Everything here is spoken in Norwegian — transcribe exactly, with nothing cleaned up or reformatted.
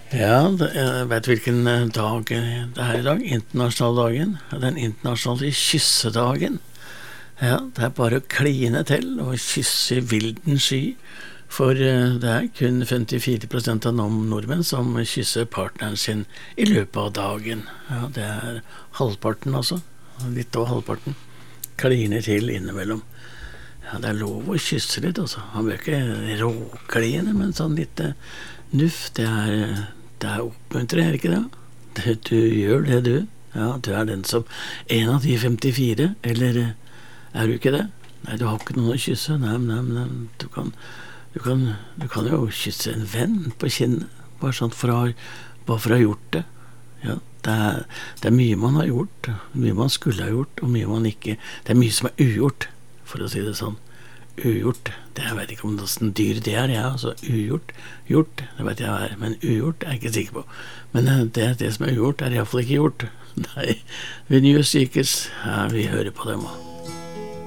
Ja, det- jeg vet hvilken eh, dag det er i dag. Internasjonaldagen. Den internasjonale kyssedagen. Ja, det er bare å kline til og kysse i vilden sky. For eh, det er kun femtifire prosent av nom- nordmenn som kysser partneren sin i løpet av dagen. Ja, det er halvparten altså. Litt over halvparten. Kliner til innimellom. Ja, det er lov å kysse litt, altså. Han bør ikke råkline, men sånn litt eh, nuff, det er, eh, det er oppmuntrende, er det ikke det? det? Du gjør det, du. Ja, du er den som en av de femtifire, eller eh, er du ikke det? Nei, du har ikke noen å kysse. Nei, nei, nei, du kan, du kan, du kan jo kysse en venn på kinnet, bare sånn for å ha, bare for å ha gjort det. Ja, det er, det er mye man har gjort, mye man skulle ha gjort, og mye man ikke. Det er mye som er ugjort, for å si det sånn. Ugjort, det jeg vet ikke om hvordan dyr det er, ja, altså ugjort, gjort, det vet jeg hva er, men ugjort er jeg ikke sikker på. Men eh, det, det som er ugjort er i hvert fall ikke gjort. Nei, vi nye sykes, ja, vi hører på dem også.